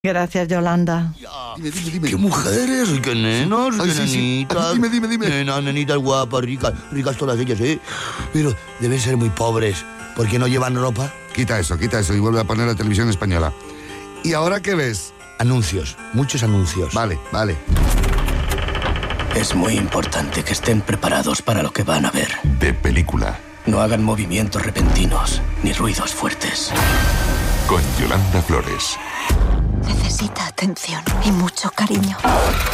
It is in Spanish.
Gracias, Yolanda. Dime. ¿Qué mujeres? ¿Qué nenas? Ay, ¿Qué sí, sí. nenitas? Dime. Nenitas guapas, ricas todas ellas, ¿eh? Pero deben ser muy pobres, porque no llevan ropa. Quita eso y vuelve a poner la televisión española. ¿Y ahora qué ves? Anuncios, muchos anuncios. Vale. Es muy importante que estén preparados para lo que van a ver. De película. No hagan movimientos repentinos ni ruidos fuertes. Con Yolanda Flores. Necesita atención y mucho cariño.